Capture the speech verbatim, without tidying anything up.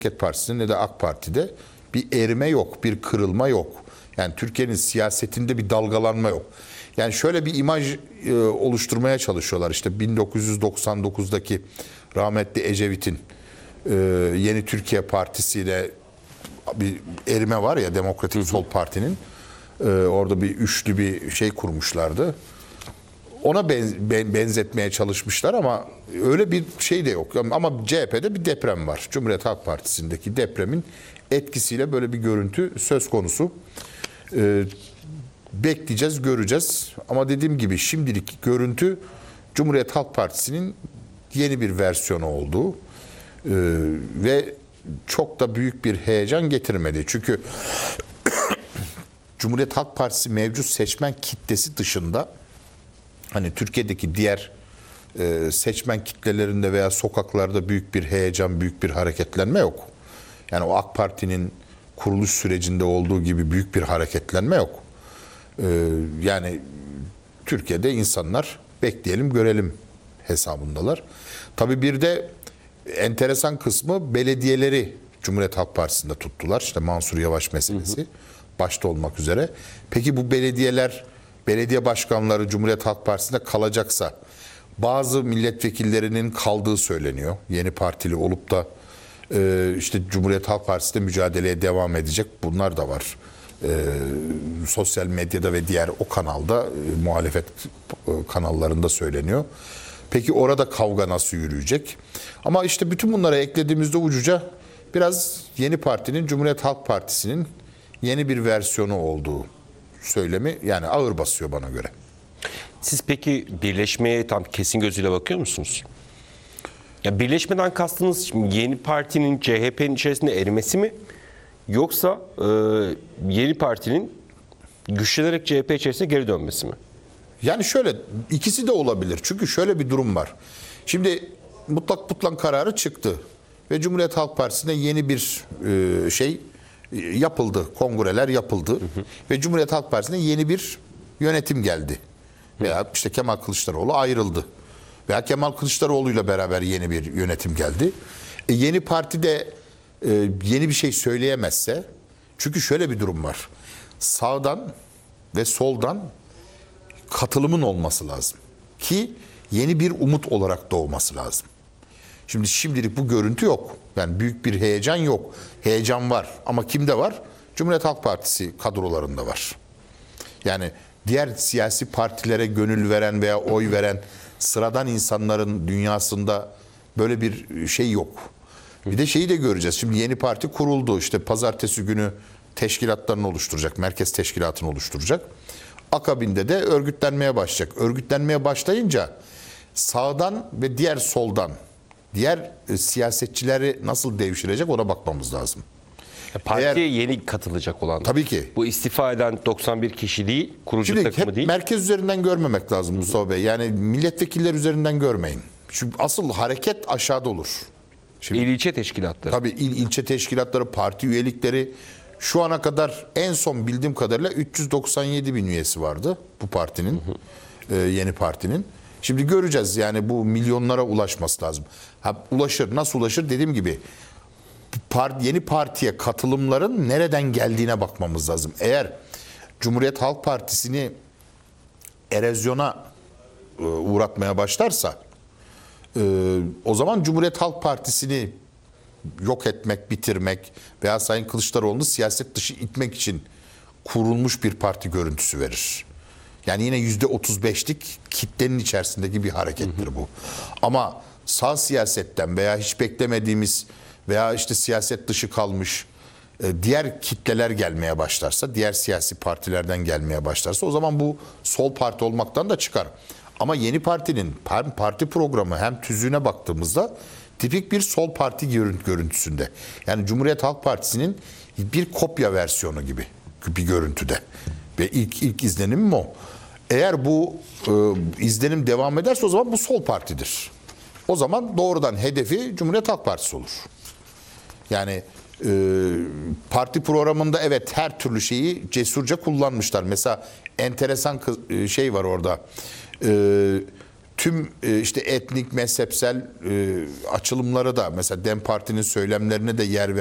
Hareket Partisi'nde ne de AK Parti'de bir erime yok, bir kırılma yok. Yani Türkiye'nin siyasetinde bir dalgalanma yok. Yani şöyle bir imaj e, oluşturmaya çalışıyorlar. İşte bin dokuz yüz doksan dokuzdaki rahmetli Ecevit'in e, Yeni Türkiye Partisi ile bir erime var ya, Demokratik Sol Parti'nin. E, orada bir üçlü bir şey kurmuşlardı. Ona benzetmeye çalışmışlar ama öyle bir şey de yok. Ama C H P'de bir deprem var. Cumhuriyet Halk Partisi'ndeki depremin etkisiyle böyle bir görüntü söz konusu. Ee, bekleyeceğiz, göreceğiz. Ama dediğim gibi şimdilik görüntü Cumhuriyet Halk Partisi'nin yeni bir versiyonu olduğu ee, ve çok da büyük bir heyecan getirmedi. Çünkü Cumhuriyet Halk Partisi mevcut seçmen kitlesi dışında, hani Türkiye'deki diğer e, seçmen kitlelerinde veya sokaklarda büyük bir heyecan, büyük bir hareketlenme yok. Yani o AK Parti'nin kuruluş sürecinde olduğu gibi büyük bir hareketlenme yok. E, yani Türkiye'de insanlar bekleyelim görelim hesabındalar. Tabii bir de enteresan kısmı, belediyeleri Cumhuriyet Halk Partisi'nde tuttular. İşte Mansur Yavaş meselesi hı hı. başta olmak üzere. Peki bu belediyeler, belediye başkanları Cumhuriyet Halk Partisi'nde kalacaksa, bazı milletvekillerinin kaldığı söyleniyor. Yeni partili olup da e, işte Cumhuriyet Halk Partisi'nde mücadeleye devam edecek. Bunlar da var. E, sosyal medyada ve diğer o kanalda, e, muhalefet e, kanallarında söyleniyor. Peki orada kavga nasıl yürüyecek? Ama işte bütün bunlara eklediğimizde ucuca biraz Yeni Parti'nin Cumhuriyet Halk Partisi'nin yeni bir versiyonu olduğu söylemi yani ağır basıyor bana göre. Siz peki birleşmeye tam kesin gözüyle bakıyor musunuz? Ya birleşmeden kastınız şimdi Yeni Parti'nin C H P'nin içerisinde erimesi mi? Yoksa e, Yeni Parti'nin güçlenerek C H P içerisine geri dönmesi mi? Yani şöyle, ikisi de olabilir. Çünkü şöyle bir durum var. Şimdi mutlak mutlak kararı çıktı ve Cumhuriyet Halk Partisi'ne yeni bir e, şey yapıldı. Kongreler yapıldı. Hı hı. Ve Cumhuriyet Halk Partisi'ne yeni bir yönetim geldi. Hı. Veya işte Kemal Kılıçdaroğlu ayrıldı. Veya Kemal Kılıçdaroğlu ile beraber yeni bir yönetim geldi. E, yeni parti de e, yeni bir şey söyleyemezse, çünkü şöyle bir durum var. Sağdan ve soldan katılımın olması lazım. Ki yeni bir umut olarak doğması lazım. Şimdi şimdilik bu görüntü yok. Yani büyük bir heyecan yok. Heyecan var ama kimde var? Cumhuriyet Halk Partisi kadrolarında var. Yani diğer siyasi partilere gönül veren veya oy veren sıradan insanların dünyasında böyle bir şey yok. Bir de şeyi de göreceğiz. Şimdi yeni parti kuruldu. İşte pazartesi günü teşkilatlarını oluşturacak. Merkez teşkilatını oluşturacak. Akabinde de örgütlenmeye başlayacak. Örgütlenmeye başlayınca sağdan ve diğer soldan diğer e, siyasetçileri nasıl devşirecek, ona bakmamız lazım. Partiye Eğer, yeni katılacak olan. Tabii ki. Bu istifa eden doksan bir kişi değil, kurucu Şimdi takımı hep değil. merkez üzerinden görmemek lazım Mustafa Bey. Yani milletvekiller üzerinden görmeyin. Çünkü asıl hareket aşağıda olur. Şimdi, İl ilçe teşkilatları. Tabii il ilçe teşkilatları, parti üyelikleri. Şu ana kadar en son bildiğim kadarıyla üç yüz doksan yedi bin üyesi vardı bu partinin, hı hı. E, yeni partinin. Şimdi göreceğiz, yani bu milyonlara ulaşması lazım. Ha, ulaşır, nasıl ulaşır dediğim gibi part, yeni partiye katılımların nereden geldiğine bakmamız lazım. Eğer Cumhuriyet Halk Partisi'ni erozyona e, uğratmaya başlarsa e, o zaman Cumhuriyet Halk Partisi'ni yok etmek, bitirmek veya Sayın Kılıçdaroğlu'nu siyaset dışı itmek için kurulmuş bir parti görüntüsü verir. Yani yine yüzde otuz beşlik kitlenin içerisindeki bir harekettir bu. Ama sağ siyasetten veya hiç beklemediğimiz veya işte siyaset dışı kalmış diğer kitleler gelmeye başlarsa, diğer siyasi partilerden gelmeye başlarsa, o zaman bu sol parti olmaktan da çıkar. Ama yeni partinin hem parti programı hem tüzüğüne baktığımızda tipik bir sol parti görüntüsünde. Yani Cumhuriyet Halk Partisi'nin bir kopya versiyonu gibi bir görüntüde. Ve ilk ilk izlenimim o. Eğer bu e, izlenim devam ederse o zaman bu sol partidir. O zaman doğrudan hedefi Cumhuriyet Halk Partisi olur. Yani e, parti programında evet her türlü şeyi cesurca kullanmışlar. Mesela enteresan şey var orada. E, tüm e, işte etnik, mezhepsel e, açılımlara da mesela DEM Parti'nin söylemlerine de yer